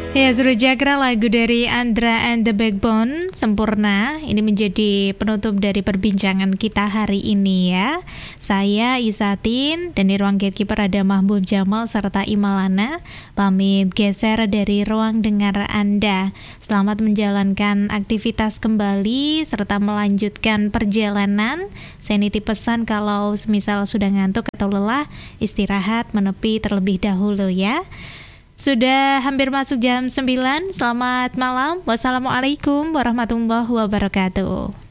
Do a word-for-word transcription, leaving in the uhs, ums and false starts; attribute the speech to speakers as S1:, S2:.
S1: Ya, Suruh Jagra, lagu dari Andra and the Backbone, Sempurna. Ini menjadi penutup dari perbincangan kita hari ini ya. Saya Isatin, dan di ruang gatekeeper ada Mahbub Jamal serta Imalana. Pamit geser dari ruang dengar Anda. Selamat menjalankan aktivitas kembali serta melanjutkan perjalanan. Saya nitip pesan kalau semisal sudah ngantuk atau lelah, istirahat menepi terlebih dahulu ya. Sudah hampir masuk jam sembilan. Selamat malam. Wassalamualaikum warahmatullahi wabarakatuh.